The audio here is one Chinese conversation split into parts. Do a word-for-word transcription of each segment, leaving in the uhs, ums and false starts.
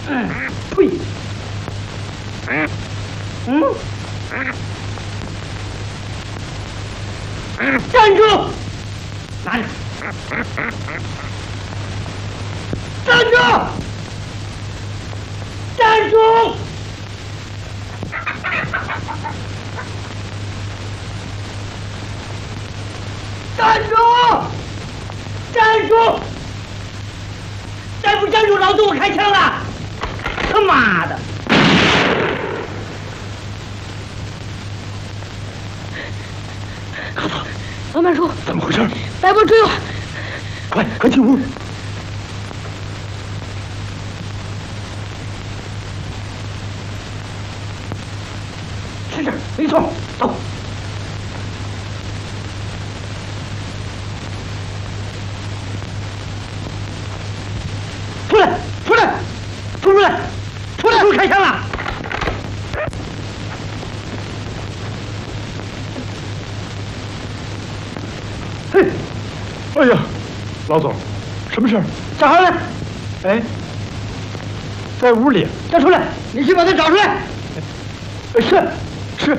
嗯，呸！嗯，站住！拿着！站住！站住！站住！站住！再不站住，老子我开枪了！他妈的！ 卡子，老曼叔， 怎么回事？ 白波追我！ 快快进屋！ 是这儿，没错，走。出来，出来，出出来，出来！出开枪了！ 嘿，哎呀，老总，什么事儿？ 小孩呢？ 哎，在屋里。 叫出来，你去把他找出来。 是，是。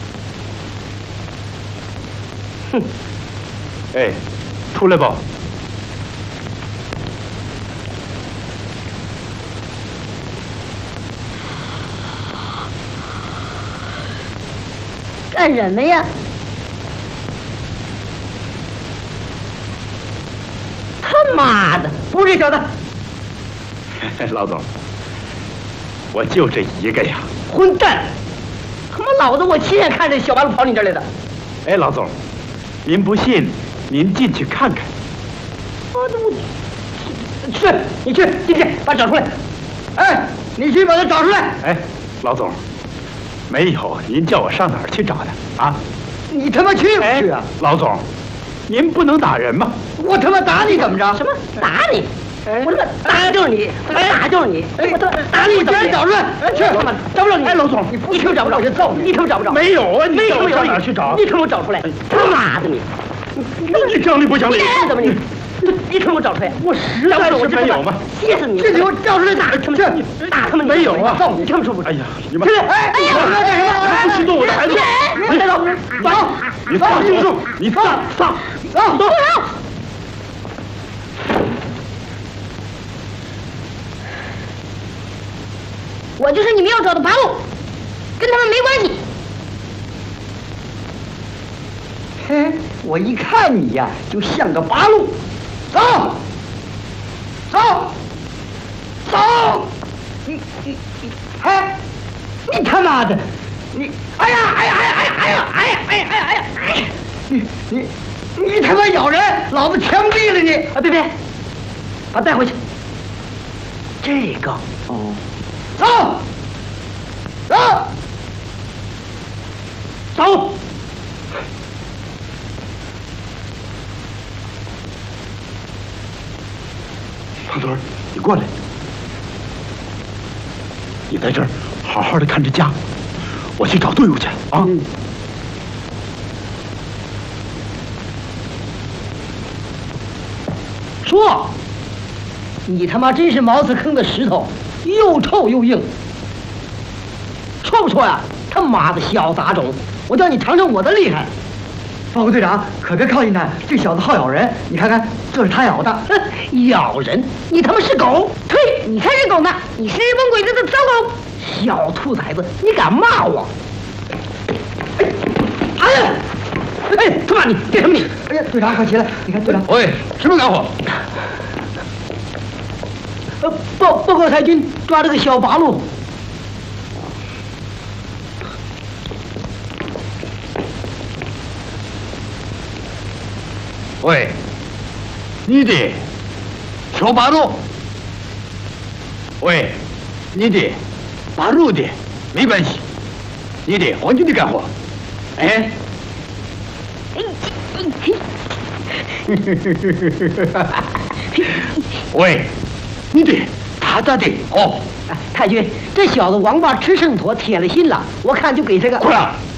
哼， 哎，出来吧。 干什么呀？ 他妈的，不是这小子！ 老总，我就这一个呀！ 混蛋！他妈老子我亲眼看着小八路跑你这儿来的。 哎，老总，您不信，您进去看看。 我的我，是你去进去把他找出来。哎，你去把他找出来。 哎，老总。没有，您叫我上哪儿去找他啊？ 你他妈去不去啊？ 老总，您不能打人吗？ 我他妈打你怎么着？ 什么打你？ 我他妈打就是你，打就是你！我他妈打你怎么找出来？去，他妈找不着你！哎，老总，你你可找不着，我就揍你！你可找不着。 没有啊，你叫我上哪儿去找？ 你可给我找出来！他妈的你！ 你讲理不讲理？ 你怎么你？你可给我找出来！我实在是没有吗？ 歇死你！这给我找出来打他们！打他们！ 没有啊！ 揍你！他们说不？ 哎呀，你们！ 哎，你干什么？ 不许动我的孩子！ 你带走，走！ 你放心住！你放放走走！ 我就是你们要找的八路，跟他们没关系。 嘿，我一看你呀，就像个八路。走，走，走！你你你，哎，你他妈的，你，哎呀哎呀哎呀哎呀哎呀哎呀哎呀哎呀哎呀！你你你他妈咬人，老子枪毙了你！啊，别别，把他带回去。这个哦。走，走，走！ 胖墩儿，你过来，你在这儿好好的看着家，我去找队伍去啊！ 嗯、说，你他妈真是茅子坑的石头。又臭又硬，错不错呀？他妈的小杂种！我叫你尝尝我的厉害！报告队长，可别靠近他，这小子好咬人。你看看，这是他咬的。咬人？你他妈是狗！ 呸！你才是狗呢！你是日本鬼子的糟狗！ 小兔崽子，你敢骂我？哎呀！哎，他妈你干什么你？哎呀，队长快起来！你看队长。 喂，什么干活？ 呃，报报告太君，抓了个小八路。 喂，你的小八路。喂，你的八路的没关系，你的黄金的干活。哎。喂。你的，他咋的？哦， 太君，这小子王八吃剩坨，铁了心了。我看就给这个。 过来。